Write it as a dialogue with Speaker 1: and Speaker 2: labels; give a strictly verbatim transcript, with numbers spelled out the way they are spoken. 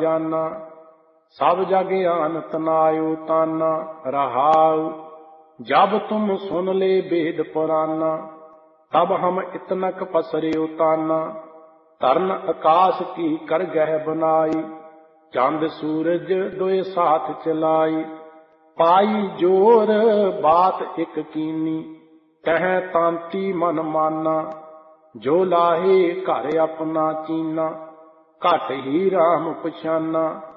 Speaker 1: जाना। सब जग आनत नायो ताना रहाऊ। जब तुम सुन ले वेद पुराना तब हम इतनक पसर्यो ताना। तरन आकाश की कर गह बनाई चंद सूरज दोए साथ चलाई। पाई जोर बात एक कीनी कह तांती मन माना। जो लाहे घर अपना चीना घट ही राम पछाना।